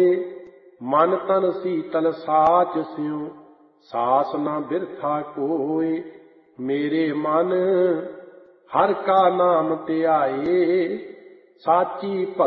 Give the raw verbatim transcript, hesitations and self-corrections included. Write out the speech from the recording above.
ਹੋਏ। ਮਨ ਤਨ ਸੀਤਲ ਸਾਚ ਸਿਉ ਸਾਸ ਨਾ ਬਿਰਥਾ ਕੋਏ। ਮੇਰੇ ਮਨ ਹਰ ਕਾ ਨਾਮ ਧਿਆਏ ਸਾਚੀ